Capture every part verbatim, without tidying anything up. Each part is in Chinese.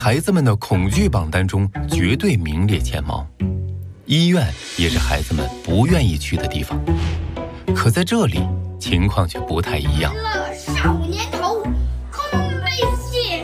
孩子们的恐惧榜单中绝对名列前茅。医院也是孩子们不愿意去的地方，可在这里情况却不太一样。 乐少年头，空悲谢。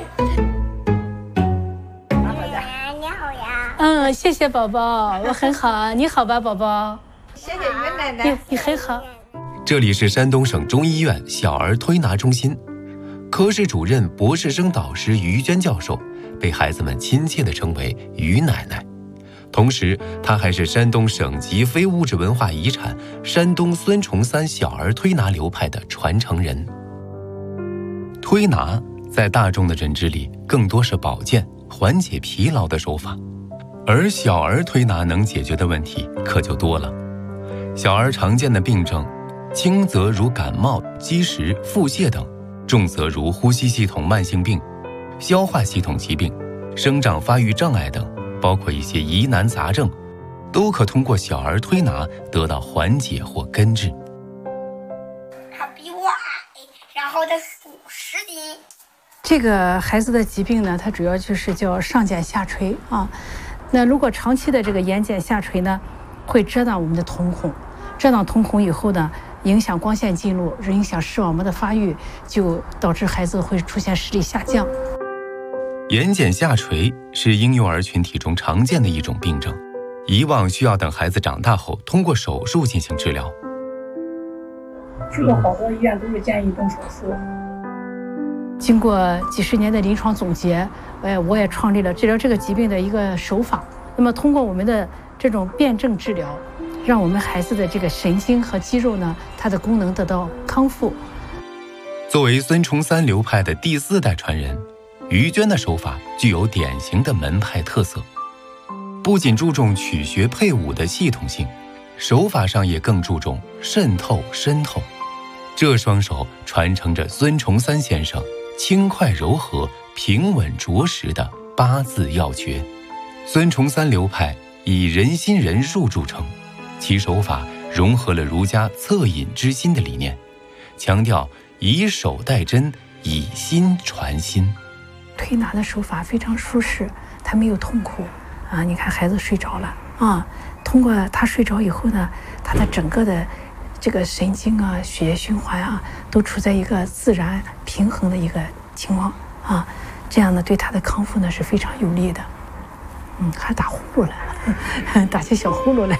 你好呀。 嗯，谢谢宝宝，我很好。你好吧，宝宝？ 谢谢于奶奶。 你你很好。 这里是山东省中医院小儿推拿中心，科室主任、博士生导师于娟教授被孩子们亲切地称为于奶奶。同时，她还是山东省级非物质文化遗产山东孙崇三小儿推拿流派的传承人。推拿在大众的认知里更多是保健、缓解疲劳的手法，而小儿推拿能解决的问题可就多了。小儿常见的病症，轻则如感冒、积食、腹泻等，重则如呼吸系统慢性病、消化系统疾病、生长发育障碍等，包括一些疑难杂症，都可通过小儿推拿得到缓解或根治。 他比我矮，然后他数十斤。 这个孩子的疾病呢，它主要就是叫上睑下垂啊。那如果长期的这个眼睑下垂呢，会遮挡我们的瞳孔，遮挡瞳孔以后呢，影响光线进入，影响视网膜的发育，就导致孩子会出现视力下降。 眼睑下垂是婴幼儿群体中常见的一种病症，以往需要等孩子长大后通过手术进行治疗。 去过好多医院都是建议动手术。 经过几十年的临床总结，哎，我也创立了治疗这个疾病的一个手法。那么通过我们的这种辩证治疗，让我们孩子的这个神经和肌肉呢，它的功能得到康复。 作为孙崇三流派的第四代传人，于娟的手法具有典型的门派特色，不仅注重曲学配伍的系统性，手法上也更注重渗透深透。这双手传承着孙崇三先生轻快柔和、平稳着实的八字要诀。孙崇三流派以人心人术著称，其手法融合了儒家恻隐之心的理念，强调以手代针，以心传心。 推拿的手法非常舒适，它没有痛苦啊！你看孩子睡着了啊，通过他睡着以后呢，他的整个的这个神经啊、血液循环啊，都处在一个自然平衡的一个情况啊，这样呢对他的康复呢是非常有利的。嗯，还打呼噜了，打起小呼噜来。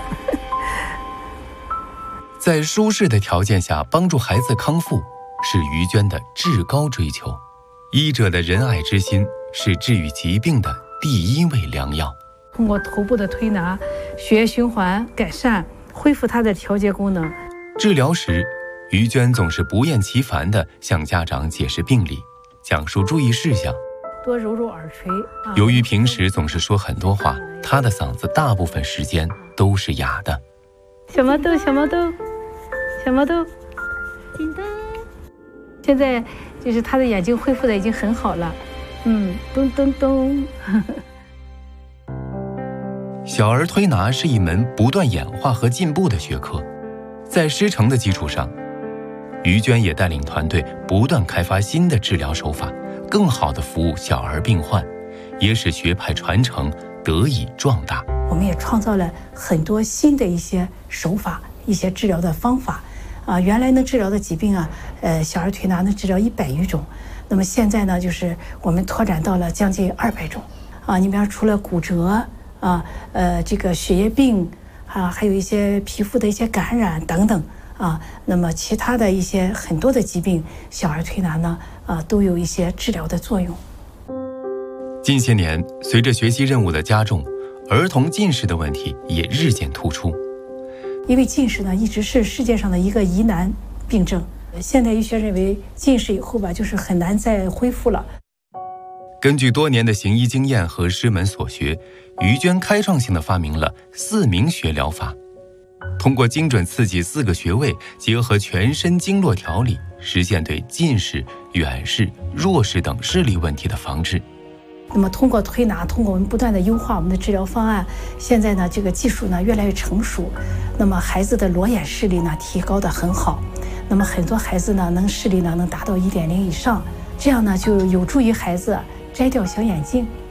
在舒适的条件下帮助孩子康复，是于娟的至高追求。医者的仁爱之心是治愈疾病的第一味良药。 通过头部的推拿，血液循环改善，恢复它的调节功能。 治疗时，于娟总是不厌其烦地向家长解释病理，讲述注意事项， 多揉揉耳垂。啊、 由于平时总是说很多话，她的嗓子大部分时间都是哑的。 小毛豆，小毛豆，小毛豆，叮当。现在就是他的眼睛恢复的已经很好了，嗯，咚咚咚。 小儿推拿是一门不断演化和进步的学科，在师承的基础上，于娟也带领团队不断开发新的治疗手法，更好地服务小儿病患，也使学派传承得以壮大。 我们也创造了很多新的一些手法，一些治疗的方法。啊，原来能治疗的疾病啊，呃，小儿推拿能治疗一百余种，那么现在呢，就是我们拓展到了将近二百种。啊，你比方除了骨折啊，呃，这个血液病啊，还有一些皮肤的一些感染等等啊，那么其他的一些很多的疾病，小儿推拿呢，啊，都有一些治疗的作用。 近些年，随着学习任务的加重，儿童近视的问题也日渐突出。 因为近视呢，一直是世界上的一个疑难病症。现代医学认为，近视以后吧，就是很难再恢复了。 根据多年的行医经验和师门所学，于娟开创性地发明了四明穴疗法，通过精准刺激四个穴位，结合全身经络调理，实现对近视、远视、弱视等视力问题的防治。 那么通过推拿，通过我们不断的优化我们的治疗方案，现在呢这个技术呢越来越成熟，那么孩子的裸眼视力呢提高得很好，那么很多孩子呢能视力呢能达到一点零以上，这样呢就有助于孩子摘掉小眼镜，